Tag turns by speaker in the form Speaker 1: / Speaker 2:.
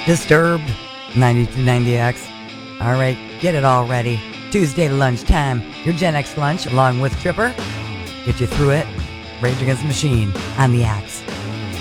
Speaker 1: Disturbed, 9290X. All right, get it all ready. Tuesday lunchtime, your Gen X lunch along with Tripper. Get you through it. Rage Against the Machine on the Axe.